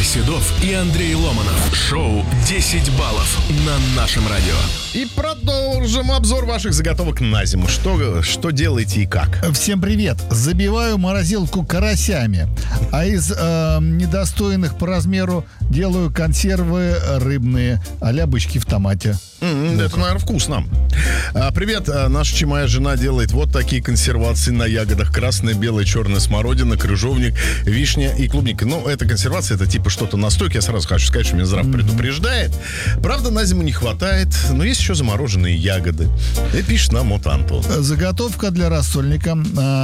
Седов и Андрей Ломанов. Шоу «10 баллов» на нашем радио. И продолжим обзор ваших заготовок на зиму. Что делаете и как? Всем привет. Забиваю морозилку карасями, а из недостойных по размеру делаю консервы рыбные а-ля бычки в томате. Это, наверное, вкусно. Привет, наша моя жена делает вот такие консервации на ягодах: красная, белая, черная смородина, крыжовник, вишня и клубника. Ну, эта консервация, это типа что-то настойки. Я сразу хочу сказать, что меня Здрав предупреждает. Правда, на зиму не хватает, но есть еще замороженные ягоды. И пишет нам вот Антон. Заготовка для рассольника.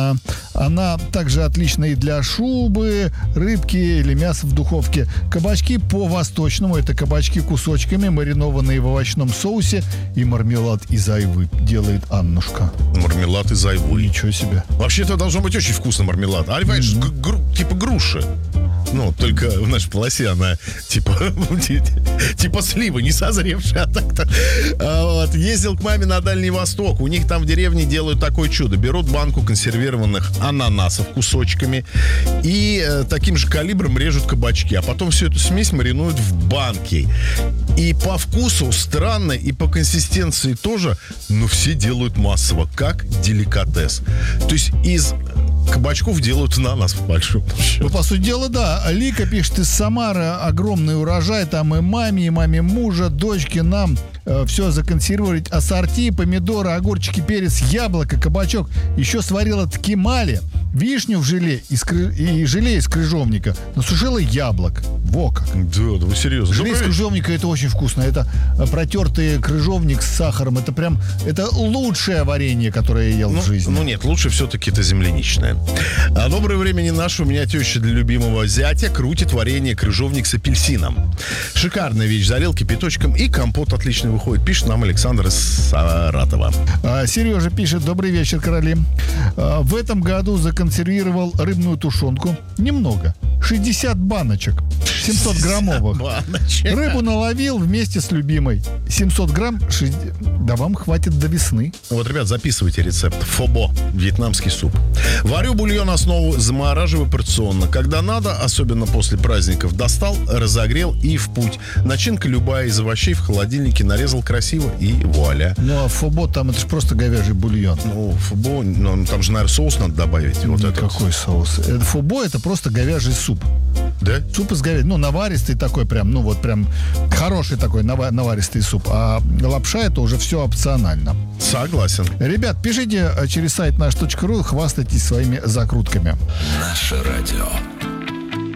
Она также отлична и для шубы, рыбки или мяса в духовке. Кабачки по-восточному. Это кабачки кусочками, маринованные в овощном соусе, и мармелад из айвы делает Аннушка. Мармелад из айвы. Ничего себе. Вообще-то должно быть очень вкусный мармелад. Айва это же типа груши. Ну, только в нашей полосе она типа сливы, не созревшая. А так-то. Вот. Ездил к маме на Дальний Восток. У них там в деревне делают такое чудо. Берут банку консервированных ананасов кусочками и таким же калибром режут кабачки. А потом всю эту смесь маринуют в банке. И по вкусу странно, и по консистенции тоже, но все делают массово, как деликатес. То есть из кабачков делают ананас, по большому счету. Ну, по сути дела, да. Лика пишет из Самары: огромный урожай. Там и маме мужа, дочке, нам все законсервировать. Ассорти, помидоры, огурчики, перец, яблоко, кабачок. Еще сварила ткемали, вишню в желе и желе из крыжовника. Насушила яблок. Во как. Да вы серьезно? Желе из крыжовника — это очень вкусно. Это протертый крыжовник с сахаром. Это прям, это лучшее варенье, которое я ел в жизни. Ну нет, лучше все-таки это земляничное. А доброе время не наше. У меня теща для любимого зятя крутит варенье крыжовник с апельсином. Шикарная вещь. Залил кипяточком, и компот отлично выходит. Пишет нам Александр из Саратова. Сережа пишет: добрый вечер, короли. В этом году законсервировал рыбную тушенку. Немного. 60 баночек. 700 граммовых. Баночек. Рыбу наловил вместе с любимой. 700 грамм. Да вам хватит до весны. Вот, ребят, записывайте рецепт. Фобо. Вьетнамский суп. Варю бульон, основу замораживаю порционно. Когда надо, особенно после праздников, достал, разогрел и в путь. Начинка любая из овощей в холодильнике, нарезал красиво и вуаля. Ну, а фобо там это же просто говяжий бульон. Ну, фобо, там же, наверное, соус надо добавить. Вот это. Какой соус? Фобо — это просто говяжий суп. Да? Суп из говядины. Ну, наваристый такой прям, ну вот прям хороший такой наваристый суп. А лапша — это уже все опционально. Согласен. Ребят, пишите через сайт наш.ру, хвастайтесь своими закрутками. Наше радио.